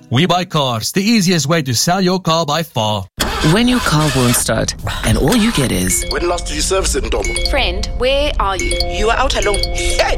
We Buy Cars, the easiest way to sell your car by far. When your car won't start, and all you get is... When last did you service it, Ntombo? Friend, where are you? You are out alone. Hey!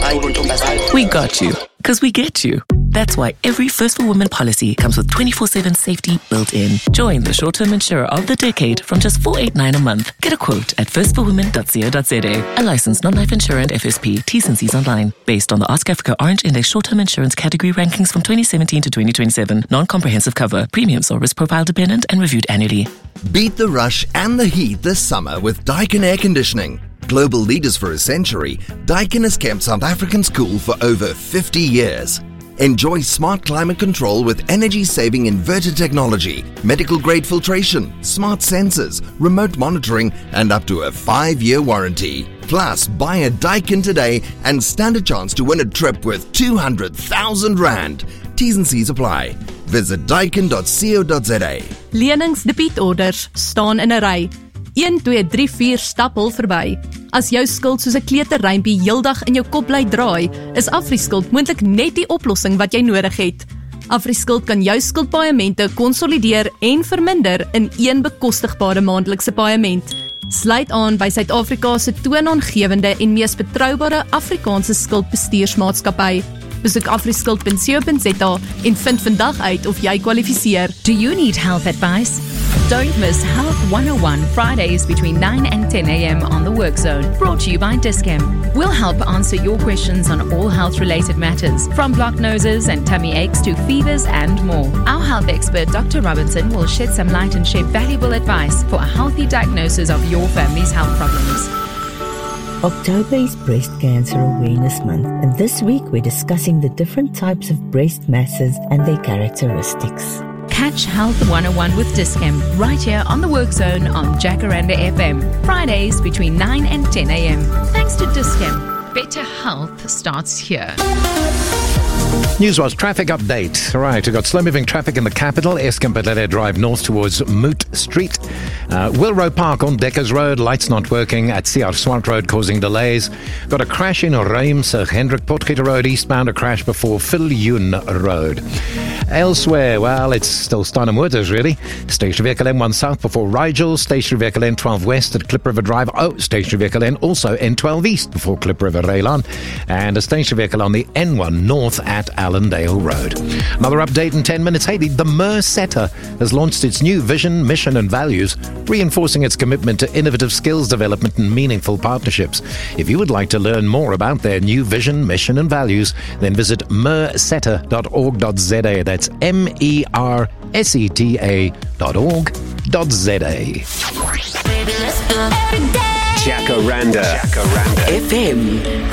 We got you, because we get you. That's why every First for Women policy comes with 24/7 safety built in. Join the short-term insurer of the decade from just $489 a month. Get a quote at firstforwomen.co.za. A licensed non-life insurer and FSP. T's and C's online. Based on the Ask Africa Orange Index short-term insurance category rankings from 2017 to 2027. Non-comprehensive cover. Premiums are risk profile dependent and reviewed annually. Beat the rush and the heat this summer with Daikin Air Conditioning. Global leaders for a century, Daikin has kept South Africans cool for over 50 years. Enjoy smart climate control with energy-saving inverter technology, medical-grade filtration, smart sensors, remote monitoring, and up to a 5-year warranty. Plus, buy a Daikin today and stand a chance to win a trip worth 200,000 Rand. T's and C's apply. Visit daikin.co.za. Leningsdebietorders staan in 'n ry. 1, 2, 3, 4 stap hul verby. As jou skuld soos 'n kleuterrympie heeldag in jou kop bly draai, is AfriSkuld moontlik net die oplossing wat jy nodig het. AfriSkuld kan jou skuldpaemente konsolideer en verminder in een bekostigbare maandelikse paement. Sluit aan by Suid-Afrika se toonaangewende en mees betroubare Afrikaanse skuldbestuursmaatskappy. Besoek afriskuld.co.za en vind vandag uit of jy kwalifiseer. Do you need health advice? Don't miss Health 101 Fridays between 9 and 10 a.m. on the Work Zone, brought to you by Dis-Chem. We'll help answer your questions on all health-related matters, from blocked noses and tummy aches to fevers and more. Our health expert, Dr. Robinson, will shed some light and share valuable advice for a healthy diagnosis of your family's health problems. October is Breast Cancer Awareness Month, and this week we're discussing the different types of breast masses and their characteristics. Catch Health 101 with Dis-Chem right here on the Work Zone on Jacaranda FM, Fridays between 9 and 10 a.m. Thanks to Dis-Chem. Better health starts here. Newswatch traffic update. All right, we've got slow-moving traffic in the capital, Escambedale Drive north towards Moot Street. Wilrow Park on Deckers Road, lights not working at CR Swart Road causing delays. Got a crash in Reimse, Hendrik Potgieter Road eastbound, a crash before Viljoen Road. Elsewhere, well, it's still Steinem Waters really. Stationary vehicle N1 south before Rigel, stationary vehicle N12 west at Klip River Drive. Oh, stationary vehicle N also N12 east before Klip River Railan. And a stationary vehicle on the N1 north at Allendale Road. Another update in 10 minutes. Hey, the MER Setter has launched its new vision, mission and values, reinforcing its commitment to innovative skills development and meaningful partnerships. If you would like to learn more about their new vision, mission and values, then visit merseta.org.za. That's merseta.org.za. Jacaranda FM.